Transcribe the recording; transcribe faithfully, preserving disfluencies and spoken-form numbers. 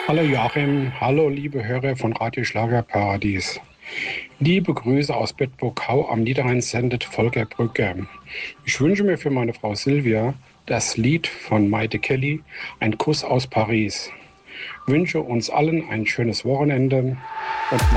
Hallo Joachim, hallo liebe Hörer von Radio Schlagerparadies. Liebe Grüße aus Bedburg-Hau am Niederrhein sendet Volker Brügge. Ich wünsche mir für meine Frau Silvia das Lied von Maite Kelly, Ein Kuss aus Paris. Wünsche uns allen ein schönes Wochenende und